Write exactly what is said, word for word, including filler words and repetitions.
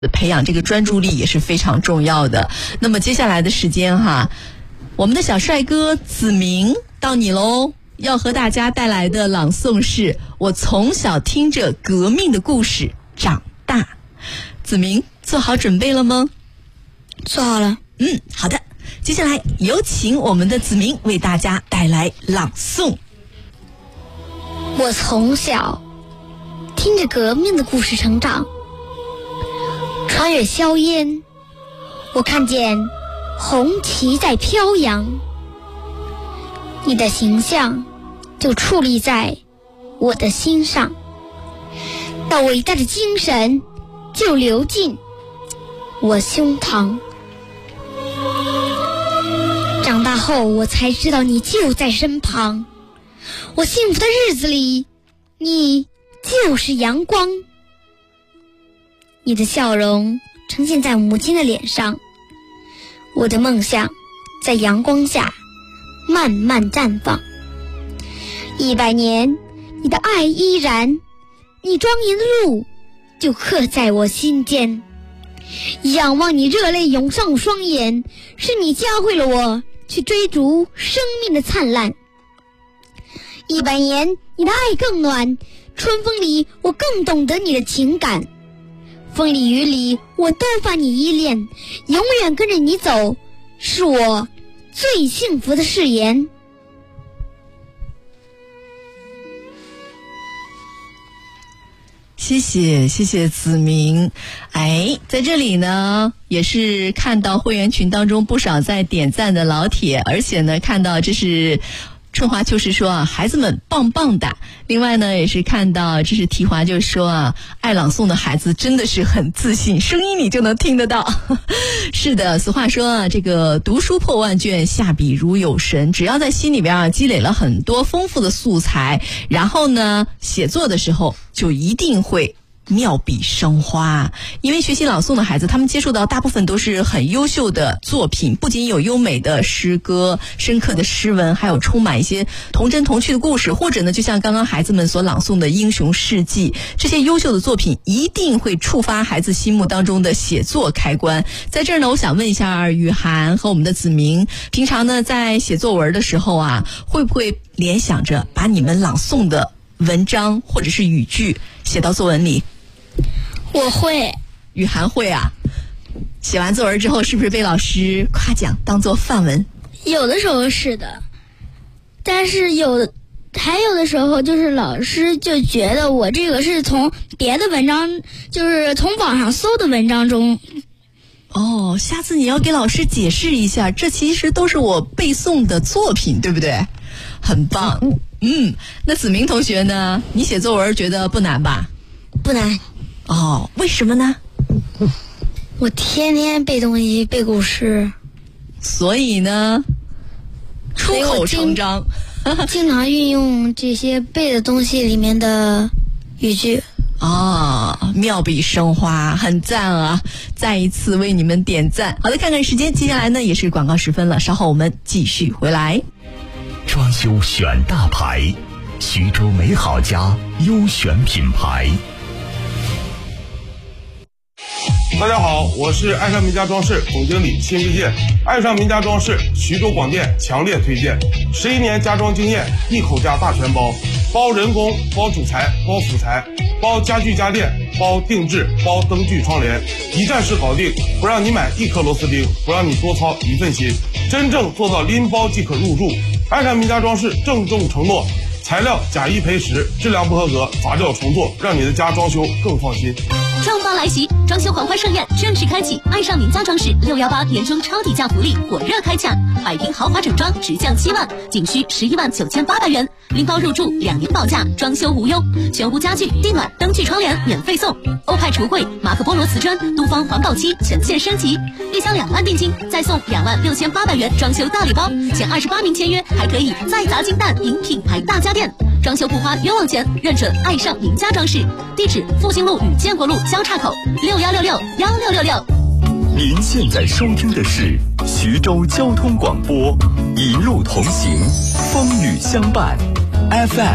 培养这个专注力也是非常重要的。那么接下来的时间哈，我们的小帅哥子明到你喽，要和大家带来的朗诵是我从小听着革命的故事长大。子明做好准备了吗？ 做好了。 嗯，好的，接下来有请我们的子明为大家带来朗诵。 我从小听着革命的故事成长，穿越硝烟，我看见红旗在飘扬，你的形象就矗立在我的心上，那伟大的精神就流进我胸膛。长大后我才知道你就在身旁，我幸福的日子里你就是阳光，你的笑容呈现在母亲的脸上，我的梦想在阳光下慢慢绽放。一百年你的爱依然，你庄严的路就刻在我心间，仰望你热泪涌上我双眼，是你教会了我去追逐生命的灿烂。一百年你的爱更暖，春风里我更懂得你的情感，风里雨里我都把你依恋，永远跟着你走，是我最幸福的誓言。 谢谢谢谢子明。哎，在这里呢也是看到会员群当中不少在点赞的老铁，而且呢看到这是春华就是说啊，孩子们棒棒哒。另外呢也是看到这是提华就是说啊，爱朗诵的孩子真的是很自信，声音你就能听得到。是的，俗话说啊，这个读书破万卷，下笔如有神，只要在心里边啊积累了很多丰富的素材，然后呢写作的时候就一定会妙笔生花。因为学习朗诵的孩子，他们接触到大部分都是很优秀的作品，不仅有优美的诗歌、深刻的诗文，还有充满一些童真童趣的故事，或者呢就像刚刚孩子们所朗诵的英雄事迹，这些优秀的作品一定会触发孩子心目当中的写作开关。在这儿呢，我想问一下雨涵和我们的子明，平常呢在写作文的时候啊，会不会联想着把你们朗诵的文章或者是语句写到作文里？ 我会。 雨涵会啊。写完作文之后是不是被老师夸奖当做范文？ 有的时候是的，但是有的还有的时候就是老师就觉得我这个是从别的文章，就是从网上搜的文章中。 哦，下次你要给老师解释一下，这其实都是我背诵的作品，对不对？很棒。嗯，那子明同学呢？你写作文觉得不难吧？ 不难。 哦，为什么呢？ 我天天背东西，背古诗， 所以呢，出口成章。 经常运用这些背的东西里面的语句。 哦，妙笔生花，很赞啊！再一次为你们点赞。好的，看看时间，接下来呢也是广告时分了，稍后我们继续回来。 装修选大牌，徐州美好家优选品牌。 大家好，我是爱上名家装饰总经理辛志健。爱上名家装饰，徐州广电强烈推荐。十一年家装经验，一口价大全包，包人工，包主材，包辅材，包家具家电，包定制，包灯具窗帘，一站式搞定，不让你买一颗螺丝钉，不让你多操一份心，真正做到拎包即可入住。爱上名家装饰郑重承诺，材料假一赔十，质量不合格罚掉重做，让你的家装修更放心。 重磅来袭，装修狂欢盛宴正式开启！爱上名家装饰六一八年中超底价福利火热开抢，百平豪华整装直降七万，仅需十一万九千八百元，拎包入住，两年保价，装修无忧，全屋家具、地暖、灯具、窗帘免费送，欧派橱柜、马可波罗瓷砖、东方环保漆全线升级，一箱两万定金，再送两万六千八百元装修大礼包，前二十八名签约还可以再砸金蛋赢品牌大家电。装修不花冤枉钱，认准爱上名家装饰，地址复兴路与建国路交叉口，六幺六六幺六六六。 您现在收听的是徐州交通广播，一路同行，风雨相伴 ，F M。